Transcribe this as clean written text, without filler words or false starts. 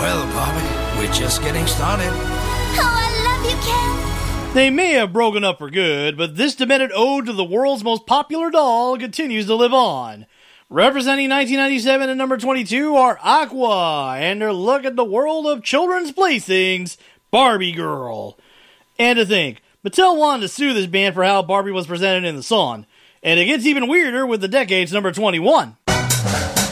Well, Barbie, we're just getting started. Oh, I love you, Ken. They may have broken up for good, but this demented ode to the world's most popular doll continues to live on. Representing 1997 at number 22 are Aqua and their look at the world of children's playthings, Barbie Girl. And to think, Mattel wanted to sue this band for how Barbie was presented in the song, and it gets even weirder with the decade's number 21.